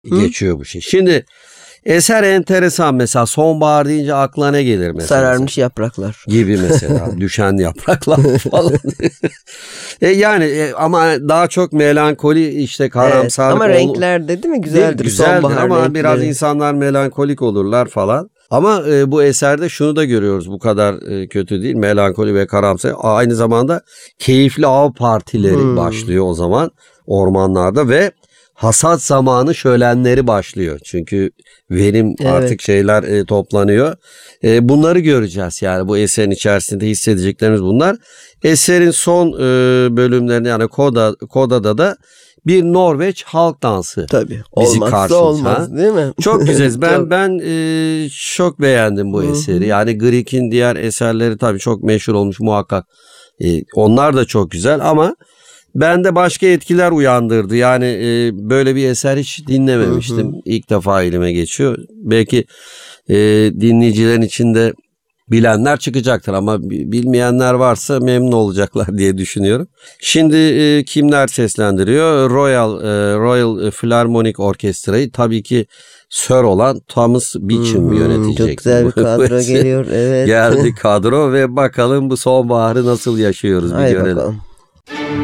geçiyor bu şey. Şimdi eser enteresan, mesela sonbahar deyince aklına ne gelir mesela? Sararmış yapraklar. Gibi mesela, düşen yapraklar falan. Ama daha çok melankoli, işte karamsarlık. Evet, ama renkler değil mi güzeldir, güzeldir ama renkleri. biraz insanlar melankolik olurlar falan. Ama bu eserde şunu da görüyoruz, bu kadar kötü değil, melankoli ve karamsar. Aynı zamanda keyifli av partileri başlıyor o zaman ormanlarda ve hasat zamanı şölenleri başlıyor. Çünkü verim artık şeyler toplanıyor. Bunları göreceğiz yani bu eserin içerisinde hissedeceklerimiz bunlar. Eserin son bölümlerinde, yani Koda'da da bir Norveç halk dansı. Tabii. Bizi Olmazsa olmaz değil mi? Çok güzel. Ben çok beğendim bu eseri. Yani Grieg'in diğer eserleri tabii çok meşhur olmuş muhakkak. Onlar da çok güzel ama bende başka etkiler uyandırdı. Yani böyle bir eser hiç dinlememiştim. İlk defa elime geçiyor. Belki dinleyicilerin içinde bilenler çıkacaktır ama bilmeyenler varsa memnun olacaklar diye düşünüyorum. Şimdi kimler seslendiriyor? Royal Philharmonic Orkestra'yı tabii ki Sir olan Thomas Beecham yönetecek. Çok güzel bir kadro geliyor. Evet. Geldi kadro ve bakalım bu sonbaharı nasıl yaşıyoruz, bir görelim. Bakalım.